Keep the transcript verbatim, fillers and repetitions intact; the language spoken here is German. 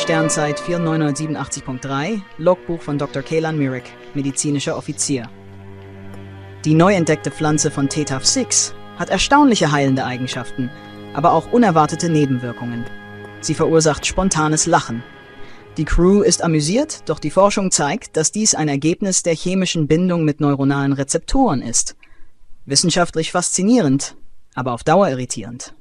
Sternzeit vierundneunhundertsiebenundachtzig Punkt drei, Logbuch von Doktor Kaylan Myrick, medizinischer Offizier. Die neu entdeckte Pflanze von Tetaf sechs hat erstaunliche heilende Eigenschaften, aber auch unerwartete Nebenwirkungen. Sie verursacht spontanes Lachen. Die Crew ist amüsiert, doch die Forschung zeigt, dass dies ein Ergebnis der chemischen Bindung mit neuronalen Rezeptoren ist. Wissenschaftlich faszinierend, aber auf Dauer irritierend.